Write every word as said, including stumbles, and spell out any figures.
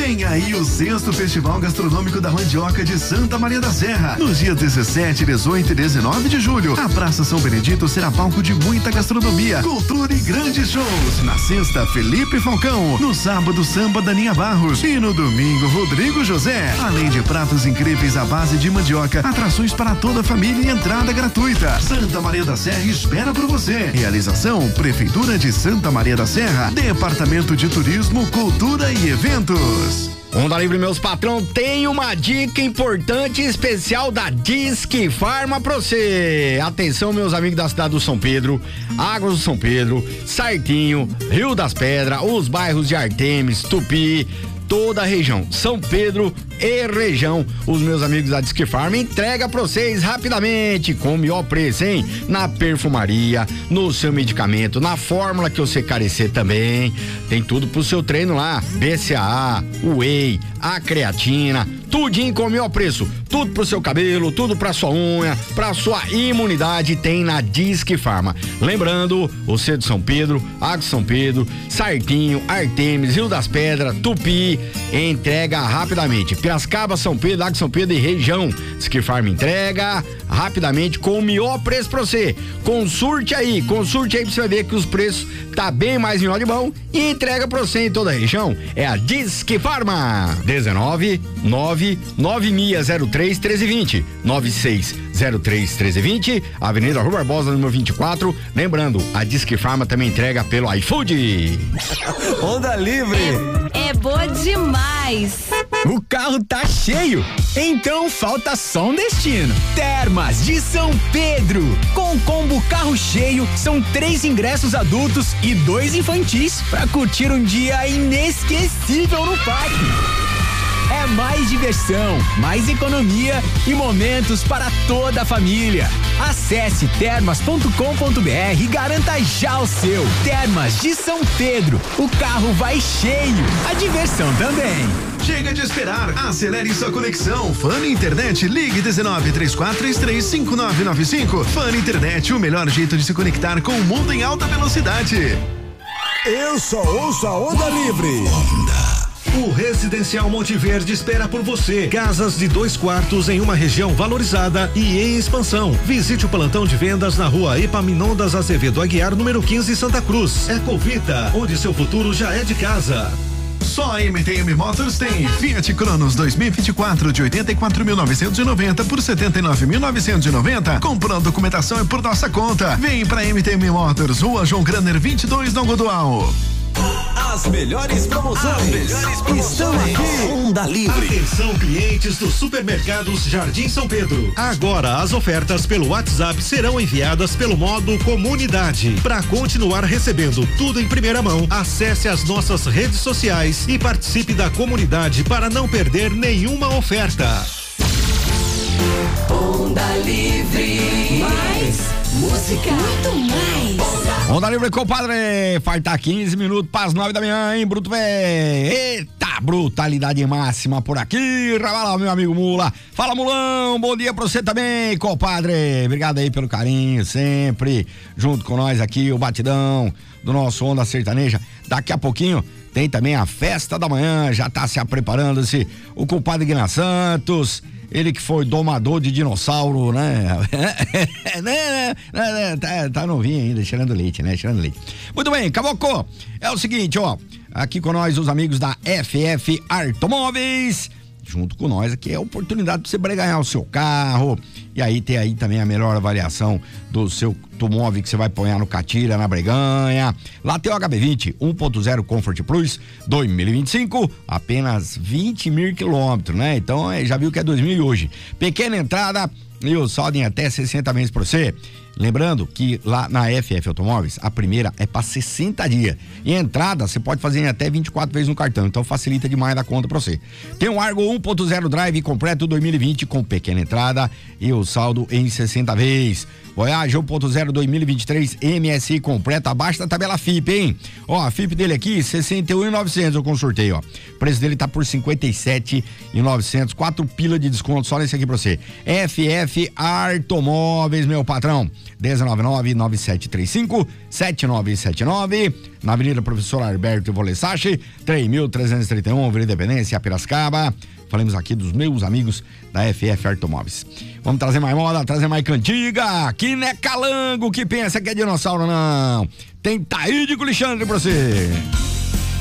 Vem aí o sexto Festival Gastronômico da Mandioca de Santa Maria da Serra. Nos dias dezessete, dezoito e dezenove de julho, a Praça São Benedito será palco de muita gastronomia, cultura e grandes shows. Na sexta, Felipe Falcão. No sábado, samba Daninha Barros. E no domingo, Rodrigo José. Além de pratos incríveis à base de mandioca, atrações para toda a família e entrada gratuita. Santa Maria da Serra espera por você. Realização Prefeitura de Santa Maria da Serra, Departamento de Turismo, Cultura e Eventos. Onda Livre, meus patrão, tem uma dica importante e especial da Disque Farma pra você. Atenção, meus amigos da cidade do São Pedro, Águas do São Pedro, Sartinho, Rio das Pedras, os bairros de Artemis, Tupi, toda a região, São Pedro e região, os meus amigos da Disque Farma entrega pra vocês rapidamente, com o melhor preço, hein? Na perfumaria, no seu medicamento, na fórmula que você carecer também, tem tudo pro seu treino lá, B C A A, Whey, a creatina, tudinho com o melhor preço, tudo pro seu cabelo, tudo pra sua unha, pra sua imunidade, tem na Disque Farma. Lembrando, você de São Pedro, Água São Pedro, Sartinho, Artemis, Rio das Pedras, Tupi, entrega rapidamente. Piracicaba, São Pedro, Água São Pedro e região. Disque Farma entrega rapidamente com o melhor preço pra você. Consulte aí, consulte aí pra você ver que os preços tá bem mais melhor de mão e entrega pra você em toda a região. É a Disque Farma. dezenove, nove, nove seis zero três, um três dois zero, nove seis zero três, um três dois zero, Avenida Rua Barbosa, número vinte e quatro. Lembrando, a Disque Farma também entrega pelo iFood. Onda Livre. É, é boa demais. O carro tá cheio, então falta só um destino. Termas de São Pedro. Com combo carro cheio, são três ingressos adultos e dois infantis para curtir um dia inesquecível no parque. É mais diversão, mais economia e momentos para toda a família. Acesse termas ponto com ponto br e garanta já o seu. Termas de São Pedro. O carro vai cheio, a diversão também. Chega de esperar, acelere sua conexão. Fã Internet, ligue dezenove, trinta e quatro, trinta e três, cinquenta e nove noventa e cinco. Fã Internet, o melhor jeito de se conectar com o mundo em alta velocidade. Eu só ouço a Onda Livre. Onda. O Residencial Monte Verde espera por você. Casas de dois quartos em uma região valorizada e em expansão. Visite o plantão de vendas na rua Epaminondas Azevedo Aguiar, número quinze, Santa Cruz. Ecovita, onde seu futuro já é de casa. Só a M T M Motors tem Fiat Cronos dois mil e vinte e quatro de oitenta e quatro mil novecentos e noventa por setenta e nove mil novecentos e noventa. Comprando documentação é por nossa conta. Vem pra M T M Motors, Rua João Graner vinte e dois, no Algodoal. As melhores promoções, As melhores promoções estão aqui. Onda Livre. Atenção, clientes dos supermercados Jardim São Pedro. Agora as ofertas pelo WhatsApp serão enviadas pelo modo comunidade. Para continuar recebendo tudo em primeira mão, acesse as nossas redes sociais e participe da comunidade para não perder nenhuma oferta. Onda Livre. Mais música. Muito mais. Onda Livre, compadre. Falta quinze minutos para as nove da manhã, hein, Bruto, véi? Eita, brutalidade máxima por aqui. Ravala, meu amigo Mula. Fala, Mulão. Bom dia pra você também, compadre. Obrigado aí pelo carinho, sempre junto com nós aqui, o batidão do nosso Onda Sertaneja. Daqui a pouquinho tem também a festa da manhã, já tá se preparando-se o compadre Guiná Santos. Ele que foi domador de dinossauro, né? tá, tá novinho ainda, cheirando leite, né? Cheirando leite. Muito bem, Caboclo, é o seguinte, ó. Aqui com nós os amigos da F F Automóveis. Junto com nós aqui é a oportunidade de você ganhar o seu carro. E aí tem aí também a melhor avaliação do seu automóvel que você vai apoiar no Catira, na Breganha. Lá tem o H B vinte um ponto zero Comfort Plus dois mil e vinte e cinco, apenas vinte mil quilômetros, né? Então já viu que é dois mil hoje. Pequena entrada e o saldo em até sessenta meses pra você. Lembrando que lá na F F Automóveis, a primeira é para sessenta dias. E a entrada você pode fazer em até vinte e quatro vezes no cartão. Então facilita demais da conta para você. Tem o Argo um ponto zero Drive completo dois mil e vinte com pequena entrada e o seu saldo em sessenta vezes. Voyage um ponto zero dois mil e vinte e três M S I completo, abaixo da tabela F I P, hein? Ó, a F I P dele aqui, sessenta e um mil e novecentos eu consultei, ó. O preço dele tá por cinquenta e sete mil e novecentos, quatro pila de desconto só nesse aqui pra você. F F Automóveis, meu patrão. um nove nove nove sete três cinco sete nove sete nove, na Avenida Professor Alberto Volessache, três mil trezentos e trinta e um, Avenida Independência, Piracicaba. Falamos aqui dos meus amigos da F F Automóveis. Vamos trazer mais moda, trazer mais cantiga. Aqui não é calango que pensa que é dinossauro, não. Tem Taíde com Alexandre pra você.